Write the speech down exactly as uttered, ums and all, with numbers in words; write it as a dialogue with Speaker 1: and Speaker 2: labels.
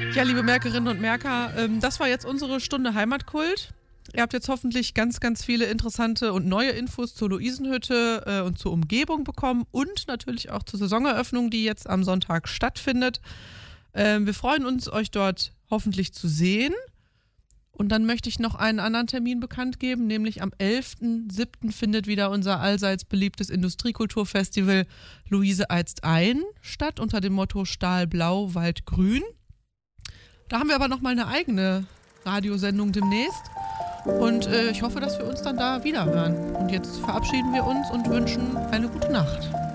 Speaker 1: Ja, liebe Merkerinnen und Merker, ähm, das war jetzt unsere Stunde Heimatkult. Ihr habt jetzt hoffentlich ganz, ganz viele interessante und neue Infos zur Luisenhütte äh, und zur Umgebung bekommen und natürlich auch zur Saisoneröffnung, die jetzt am Sonntag stattfindet. Ähm, wir freuen uns, euch dort hoffentlich zu sehen. Und dann möchte ich noch einen anderen Termin bekannt geben, nämlich am elften siebten findet wieder unser allseits beliebtes Industriekulturfestival Luise Eizt ein statt unter dem Motto Stahl blau, Wald grün. Da haben wir aber nochmal eine eigene Radiosendung demnächst und äh, ich hoffe, dass wir uns dann da wieder hören. Und jetzt verabschieden wir uns und wünschen eine gute Nacht.